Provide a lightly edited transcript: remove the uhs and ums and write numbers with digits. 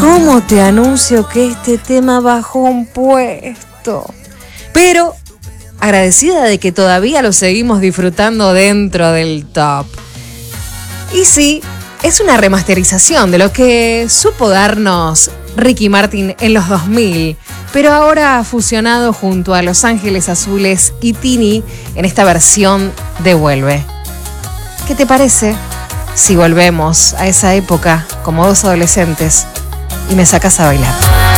¿Cómo te anuncio que este tema bajó un puesto? Pero agradecida de que todavía lo seguimos disfrutando dentro del top. Y sí, es una remasterización de lo que supo darnos Ricky Martin en los 2000, pero ahora fusionado junto a Los Ángeles Azules y Tini en esta versión de Vuelve. ¿Qué te parece si volvemos a esa época como dos adolescentes y me sacas a bailar?